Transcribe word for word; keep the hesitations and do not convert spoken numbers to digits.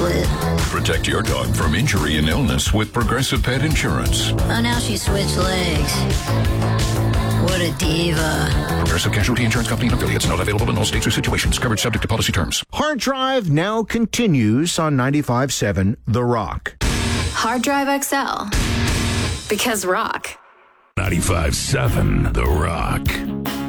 split. Protect your dog from injury and illness with Progressive Pet Insurance. Oh, now she switched legs. What a diva. Progressive Casualty Insurance Company and affiliates. Not available in all states or situations. Coverage subject to policy terms. Hard Drive now continues on ninety-five point seven The Rock. Hard Drive X L. Because rock. ninety-five point seven The Rock.